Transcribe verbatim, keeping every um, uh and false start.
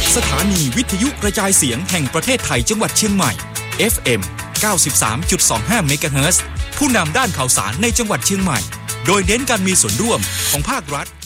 สถานีวิทยุกระจายเสียงแห่งประเทศไทยจังหวัดเชียงใหม่ เอฟ เอ็ม เก้าสิบสามจุดสองห้า เมกะเฮิรตซ์ผู้นำด้านข่าวสารในจังหวัดเชียงใหม่โดยเน้นการมีส่วนร่วมของภาครัฐ